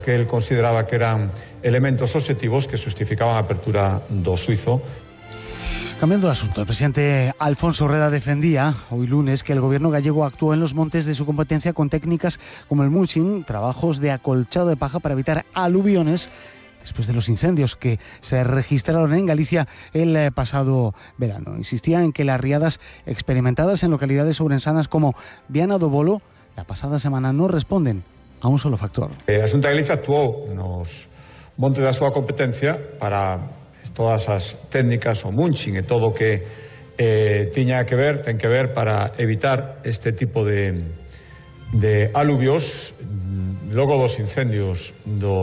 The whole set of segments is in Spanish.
que él consideraba que eran elementos objetivos que justificaban a apertura do suizo. Cambiando de asunto, el presidente Alfonso Rueda defendía hoy lunes que el gobierno gallego actuó en los montes de su competencia con técnicas como el mulching, trabajos de acolchado de paja para evitar aluviones después de los incendios que se registraron en Galicia el pasado verano. Insistía en que las riadas experimentadas en localidades ourensanas como Viana do Bolo la pasada semana no responden a un solo factor. A Xunta de Galicia actuou nos montes da súa competencia para todas as técnicas, o munching e todo o que ten que ver para evitar este tipo de aluvios logo dos incendios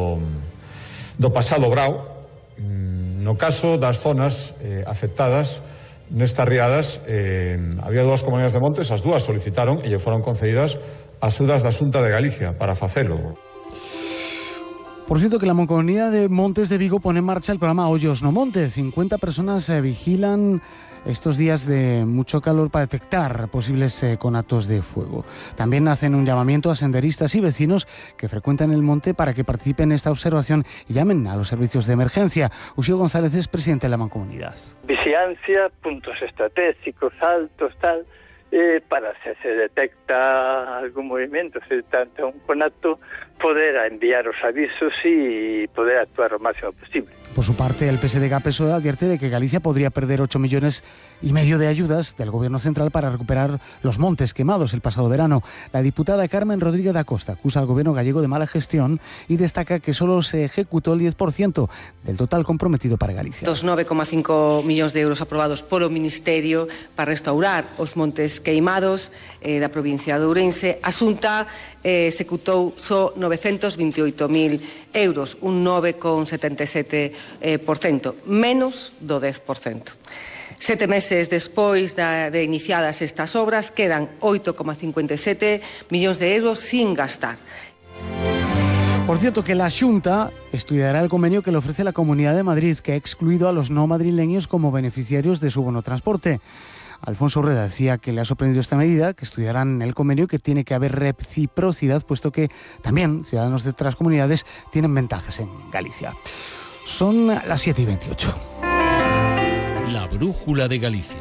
do pasado brao. No caso das zonas afectadas nestas riadas, había dúas comunidades de montes, as dúas solicitaron e lle foron concedidas axudas da Xunta de Galicia para facelo. Por cierto, que la Mancomunidad de Montes de Vigo pone en marcha el programa Ollos no Monte. 50 personas vigilan estos días de mucho calor para detectar posibles conatos de fuego. También hacen un llamamiento a senderistas y vecinos que frecuentan el monte para que participen en esta observación y llamen a los servicios de emergencia. Uxío González es presidente de la Mancomunidad. Vigilancia, puntos estratégicos, altos, tal, para si se detecta algún movimiento, si tanto un conato, poder enviar los avisos y poder actuar lo máximo posible. Por su parte, el PSDG-PSOE advierte de que Galicia podría perder 8,5 millones de ayudas del Gobierno central para recuperar los montes quemados el pasado verano. La diputada Carmen Rodríguez da Costa acusa al Gobierno gallego de mala gestión y destaca que solo se ejecutó el 10% del total comprometido para Galicia. Dos 9,5 millóns de euros aprobados polo Ministerio para restaurar os montes queimados da provincia de Ourense. A Xunta executou só 928.000 euros, un 9,77%, menos do 10%. 7 meses despois de iniciadas estas obras, quedan 8,57 millóns de euros sin gastar. Por cierto, que la Xunta estudiará el convenio que le ofrece la Comunidad de Madrid, que ha excluido a los no madrileños como beneficiarios de su bono transporte. Alfonso Rueda decía que le ha sorprendido esta medida, que estudiarán el convenio, que tiene que haber reciprocidad, puesto que también ciudadanos de otras comunidades tienen ventajas en Galicia. Son las 7:28. La brújula de Galicia.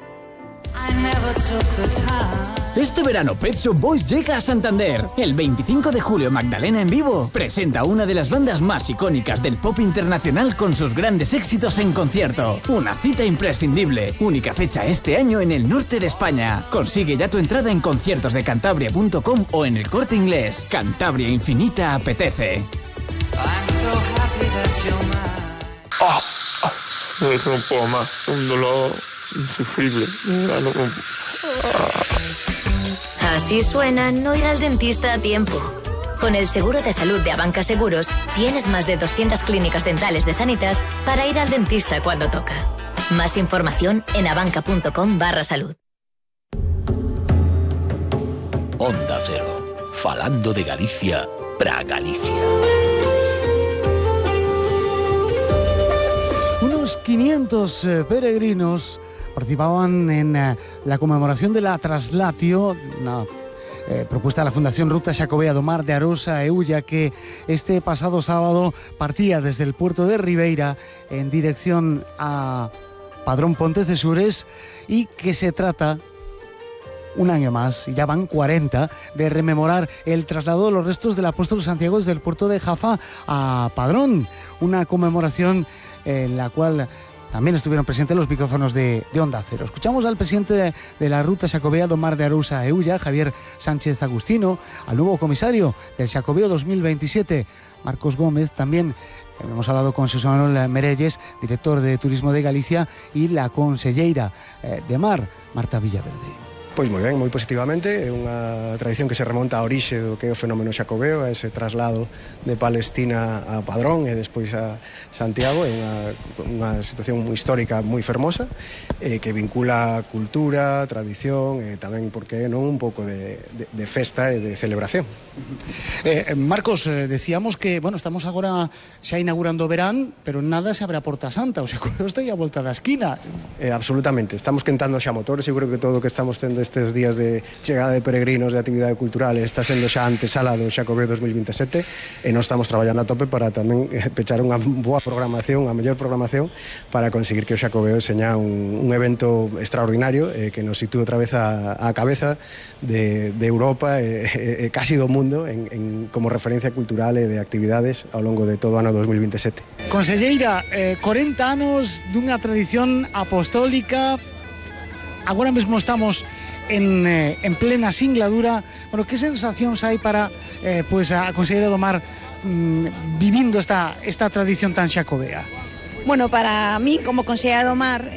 Este verano Pet Shop Boys llega a Santander. El 25 de julio Magdalena en vivo presenta una de las bandas más icónicas del pop internacional con sus grandes éxitos en concierto. Una cita imprescindible. Única fecha este año en el norte de España. Consigue ya tu entrada en conciertosdecantabria.com o en el Corte Inglés. Cantabria Infinita apetece. No puedo más, un dolor insufrible. Así suena no ir al dentista a tiempo. Con el seguro de salud de Abanca Seguros, tienes más de 200 clínicas dentales de Sanitas para ir al dentista cuando toca. Más información en abanca.com/salud. Onda Cero, falando de Galicia pra Galicia. Unos 500 peregrinos participaban en la conmemoración de la Traslatio, una propuesta de la Fundación Ruta Xacobea do Mar de Arosa e Ulla, que este pasado sábado partía desde el puerto de Ribeira en dirección a Padrón Pontecesures, y que se trata, un año más, y ya van 40, de rememorar el traslado de los restos del apóstol Santiago desde el puerto de Jafa a Padrón, una conmemoración en la cual también estuvieron presentes los micrófonos de Onda Cero. Escuchamos al presidente de la Ruta Xacobea do Mar de Arousa e Ulla, Javier Sánchez Agustino, al nuevo comisario del Xacobeo 2027, Marcos Gómez. También hemos hablado con Xosé Manuel Merelles, director de Turismo de Galicia, y la conselleira de Mar, Marta Villaverde. Pois moi ben, moi positivamente. É unha tradición que se remonta a orixe do que é o fenómeno xacobeo, a ese traslado de Palestina a Padrón e despois a Santiago. É unha situación moi histórica, moi fermosa, que vincula cultura, tradición e tamén, porque non, un pouco de festa e de celebración. Marcos, decíamos que, bueno, estamos agora xa inaugurando o verán, pero nada se abre a Porta Santa, o sea, está aí a volta da esquina. Absolutamente, estamos quentando xa motores. Eu creo que todo o que estamos tendo destes días de chegada de peregrinos de actividade cultural está sendo xa antesala do Xacobeo 2027 e nós estamos traballando a tope para tamén pechar unha boa programación, a mellor programación para conseguir que o Xacobeo seña un evento extraordinario que nos sitúe outra vez a cabeza de Europa e casi do mundo como referencia cultural e de actividades ao longo de todo o ano 2027. Conselleira, 40 anos dunha tradición apostólica, agora mesmo estamos en plena singladura. Bueno, que sensacións hai para a Conselleira do Mar vivindo esta tradición tan xacobea? Bueno, para mí, como Conselleira do Mar,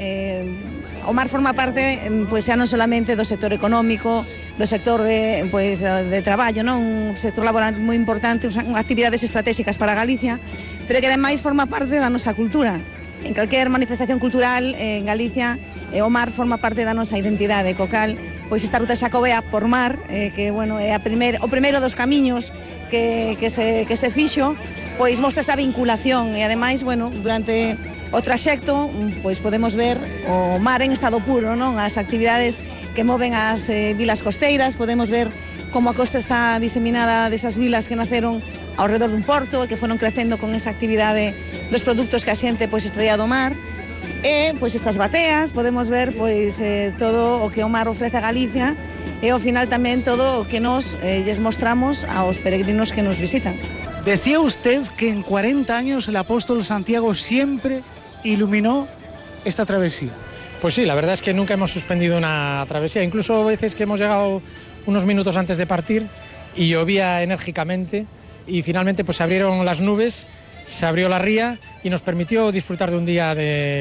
o mar forma parte, xa non solamente do sector económico, do sector de traballo, non? Un sector laboral moi importante, actividades estratégicas para Galicia, pero que ademais forma parte da nosa cultura. En calquer manifestación cultural en Galicia, o mar forma parte da nosa identidade, co cal, pois esta ruta xacobea por mar, que, bueno, é o primeiro dos camiños que se fixo, pois mostra esa vinculación e ademais, bueno, durante o traxecto, pois podemos ver o mar en estado puro, non? As actividades que moven as vilas costeiras, podemos ver como a costa está diseminada desas vilas que naceron ao redor dun porto e que foron crecendo con esa actividade dos produtos que a xente pois extraía do mar. E pois estas bateas, podemos ver pois todo o que o mar ofrece a Galicia e ao final tamén todo o que nos lles mostramos aos peregrinos que nos visitan. Decía usted que en 40 años el apóstol Santiago siempre iluminó esta travesía. Pues sí, la verdad es que nunca hemos suspendido una travesía, incluso veces que hemos llegado unos minutos antes de partir y llovía enérgicamente y finalmente pues se abrieron las nubes, se abrió la ría y nos permitió disfrutar de un día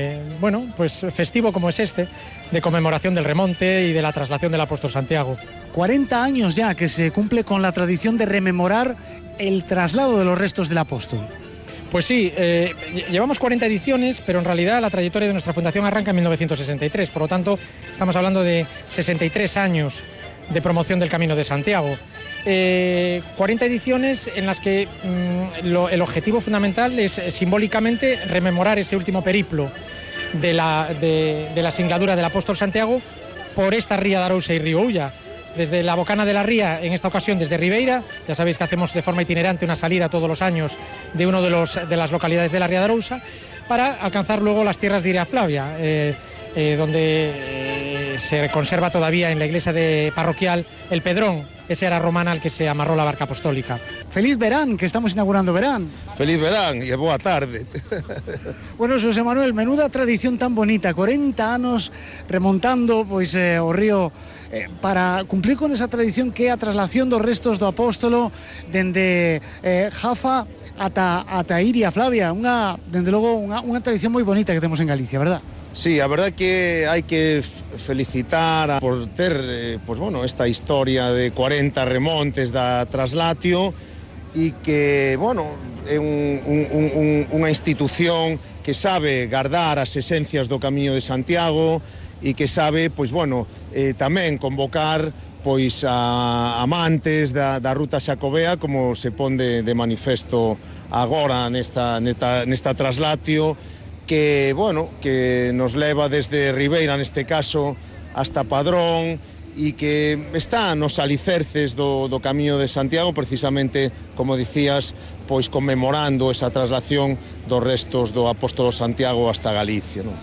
pues festivo como es este, de conmemoración del remonte y de la traslación del apóstol Santiago. 40 años ya que se cumple con la tradición de rememorar el traslado de los restos del apóstol. Pues sí, llevamos 40 ediciones, pero en realidad la trayectoria de nuestra fundación arranca en 1963, por lo tanto estamos hablando de 63 años de promoción del Camino de Santiago. 40 ediciones en las que el objetivo fundamental es simbólicamente rememorar ese último periplo de la singladura del apóstol Santiago por esta ría de Arousa y Río Ulla. Desde la bocana de la ría, en esta ocasión desde Ribeira, ya sabéis que hacemos de forma itinerante una salida todos los años de una de las localidades de la ría de Arousa, para alcanzar luego las tierras de Iria Flavia, donde se conserva todavía en la iglesia parroquial el pedrón, ese era romana al que se amarró la barca apostólica. Feliz verán, que estamos inaugurando verán. Feliz verán e boa tarde. Bueno, Xosé Manuel, menuda tradición tan bonita, 40 anos remontando pois o río para cumplir con esa tradición que é a traslación dos restos do apóstolo dende Jafa ata Iria Flavia, dende logo unha tradición moi bonita que temos en Galicia, verdad? Sí, a verdad que hai que felicitar por ter esta historia de 40 remontes da Traslatio e que, é unha institución que sabe guardar as esencias do Camiño de Santiago e que sabe, tamén convocar a amantes da ruta xacobea, como se pon de manifesto agora nesta Traslatio, que nos leva desde Ribeira, neste caso, hasta Padrón, e que está nos alicerces do Camiño de Santiago, precisamente, como dicías, conmemorando esa traslación dos restos do apóstolo Santiago hasta Galicia, non?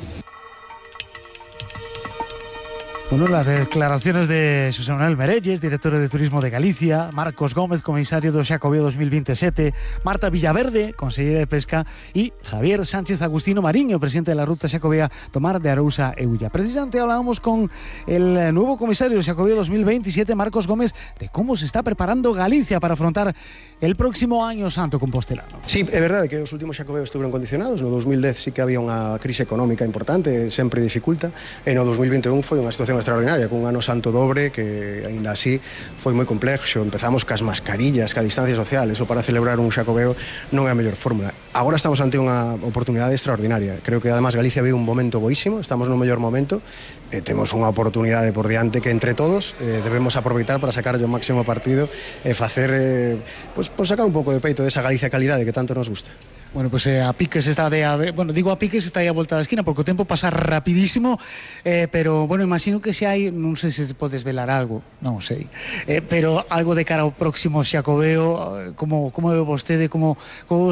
Bueno, las declaraciones de Xosé Manuel Merelles, director de Turismo de Galicia, Marcos Gómez, comisario do Xacobeo 2027, Marta Villaverde, consellera de Pesca, y Javier Sánchez Agustino Mariño, presidente de la Ruta Xacobea do Mar de Arousa e Ulla. Precisamente hablábamos con el nuevo comisario del Xacobeo 2027, Marcos Gómez, de cómo se está preparando Galicia para afrontar el próximo año santo compostelano. Sí, é verdade que os últimos Xacobeos estuveron condicionados. No 2010 sí que había unha crise económica importante, sempre dificulta, e no 2021 foi unha situación extraordinaria, cun ano santo dobre que aínda así foi moi complexo. Empezamos cas mascarillas, ca distancia social, eso para celebrar un Xacobeo non é a mellor fórmula. Agora estamos ante unha oportunidade extraordinaria. Creo que además Galicia vive un momento boísimo, estamos no mellor momento, temos unha oportunidade por diante que entre todos debemos aproveitar para sacar o máximo partido e facer, sacar un pouco de peito desa Galicia calidade que tanto nos gusta. Bueno, pues a piques está digo a piques está aí a volta da esquina porque o tempo pasa rapidísimo, pero bueno, imagino que se hai, non sei se podes velar algo, non sei, pero algo de cara ao próximo Xacobeo, como é vostede, como